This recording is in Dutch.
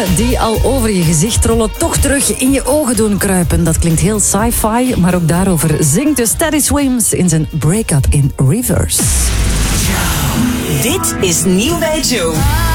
die al over je gezicht rollen, toch terug in je ogen doen kruipen. Dat klinkt heel sci-fi, maar ook daarover zingt dus Teddy Swims in zijn Break Up in Reverse. Dit is Nieuw bij Joe.